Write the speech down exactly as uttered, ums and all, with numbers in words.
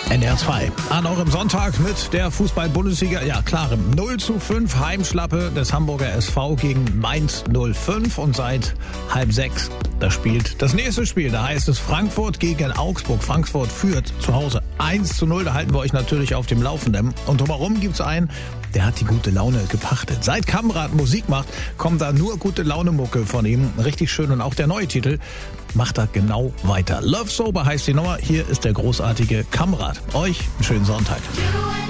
N D R zwei. An eurem Sonntag mit der Fußball-Bundesliga. Ja, klarem null zu fünf Heimschlappe des Hamburger S V gegen Mainz null fünf. Und seit halb sechs, da spielt das nächste Spiel. Da heißt es Frankfurt gegen Augsburg. Frankfurt führt zu Hause eins zu null. Da halten wir euch natürlich auf dem Laufenden. Und drumherum gibt's einen, der hat die gute Laune gepachtet. Seit Kamrat Musik macht, kommt da nur gute Laune-Mucke von ihm. Richtig schön. Und auch der neue Titel macht er genau weiter. Love Sober heißt die Nummer. Hier ist der großartige Kamrat. Euch einen schönen Sonntag.